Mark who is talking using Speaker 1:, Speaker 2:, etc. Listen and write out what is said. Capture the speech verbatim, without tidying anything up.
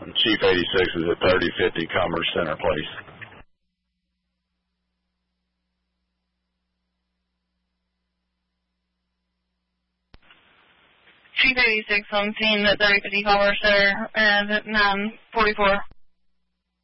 Speaker 1: Chief eighty-six is at thirty fifty Commerce Center Place.
Speaker 2: Chief eighty-six on scene at thirty fifty Commerce Center and at nine forty-four.